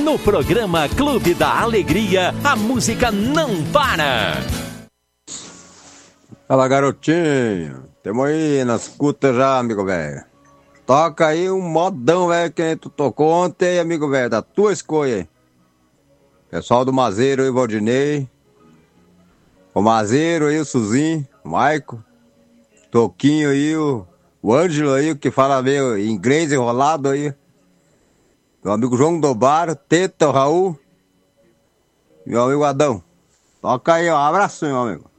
No programa Clube da Alegria, a música não para. Fala, garotinho. Tamo aí na escuta já, amigo velho. Toca aí um modão, velho, que tu tocou ontem, amigo velho, da tua escolha aí. Pessoal do Mazeiro aí, Valdinei. O Mazeiro aí, o Suzinho, o Maico. Toquinho aí, o Ângelo aí, que fala meio inglês enrolado aí. Meu amigo João Dobaro, Teta, o Raul. Meu amigo Adão. Toca aí, ó. Um abraço, meu amigo.